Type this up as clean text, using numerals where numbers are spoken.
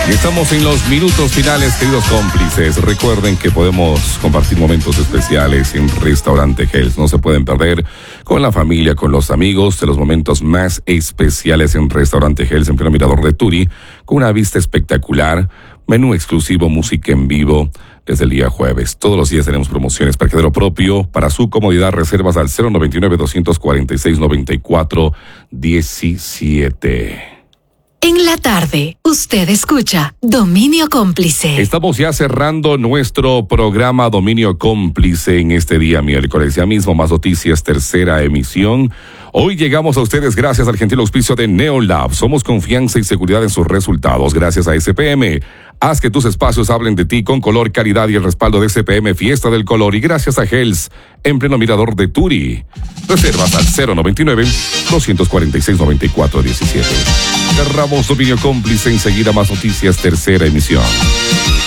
Y estamos en los minutos finales, queridos cómplices. Recuerden que podemos compartir momentos especiales en Restaurante Hell's. No se pueden perder con la familia, con los amigos, de los momentos más especiales en Restaurante Hell's, en pleno Mirador de Turi, con una vista espectacular, menú exclusivo, música en vivo, desde el día jueves. Todos los días tenemos promociones, parqueadero propio. Para su comodidad, reservas al 099-246-9417. En la tarde, usted escucha Dominio Cómplice. Estamos ya cerrando nuestro programa Dominio Cómplice en este día miércoles. Ya mismo Más Noticias, tercera emisión. Hoy llegamos a ustedes gracias al gentil auspicio de Neolab. Somos confianza y seguridad en sus resultados. Gracias a SPM. Haz que tus espacios hablen de ti con color, calidad y el respaldo de SPM Fiesta del Color. Y gracias a Hell's, en pleno Mirador de Turi. Reservas al 099-246-9417. Cerramos Dominio Cómplice, enseguida Más Noticias, tercera emisión.